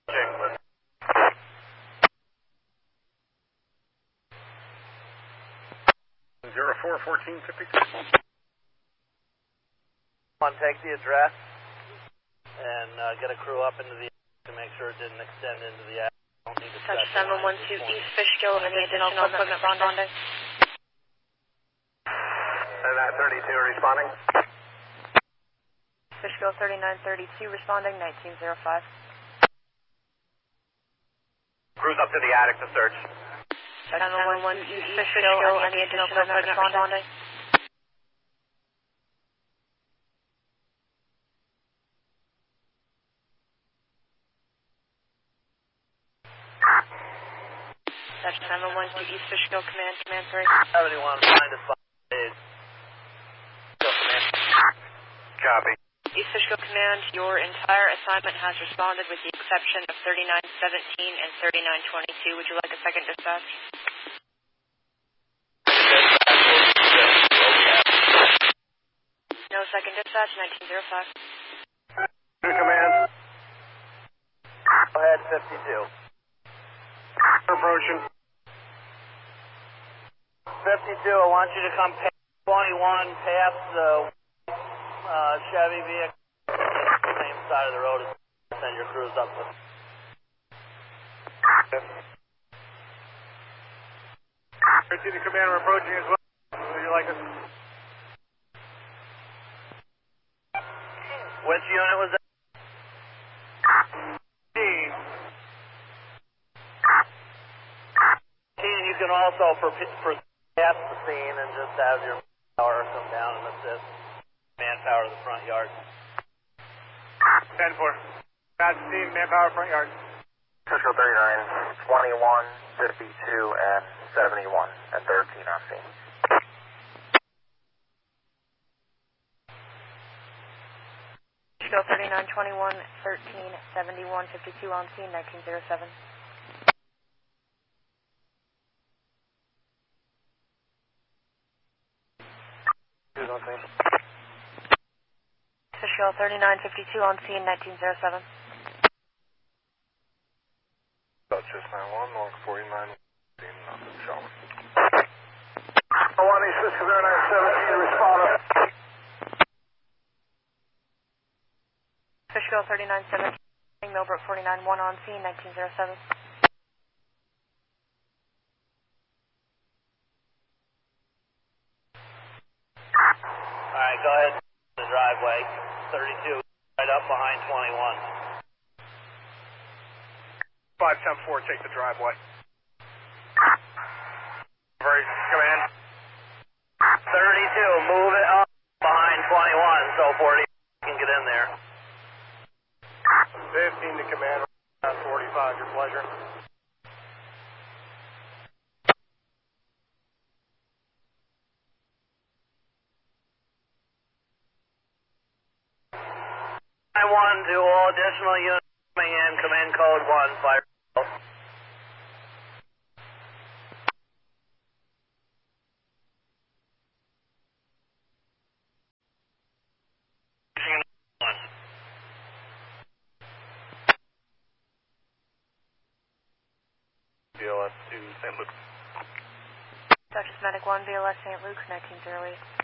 James. 04-14-52. Take the address and get a crew up into the to make sure it didn't extend into the app. Don't need to Touch 712 East Fishkill, any additional equipment responding? 3932 responding. Fishkill 3932 responding, 1905. Crews up to the attic to search. 712 East Fishkill, any additional equipment responding? Touch 712 East Fishkill, command 3. 71, find us by Fishkill command. Copy. East Fishkill command, your entire assignment has responded with the exception of 3917 and 3922. Would you like a second dispatch? No second dispatch, 1905. Command. Go ahead, 52. Approaching. 52, I want you to come past 21, past the Chevy vehicle, same side of the road as send your crews up with. Receive the command, we're approaching as well. Would you like us? Which unit was that? You can also pass the scene and just have your power come down and assist manpower to the front yard. 10-4. Got scene, manpower, front yard. Fishkill 39, 21, 52, and 71, and 13 on scene. Fishkill 39, 21, 13, 71, 52 on scene, 1907. Fishkill 3952 on scene, 1907. That's just 91, North 49, nothing showing. 1 East Fishkill 3917, responder. Fishkill 3917, Millbrook 491 on scene, 1907. Alright, go ahead to the driveway. 32, right up behind 21. 5-10-4, take the driveway. Right, command. 32, move it up behind 21 so 40 can get in there. 15 to command, 45, your pleasure. I 1 to all additional units coming in, command code 1, fire. BLS to St. Luke. Dutchess Medic 1, BLS St. Luke's, 1908.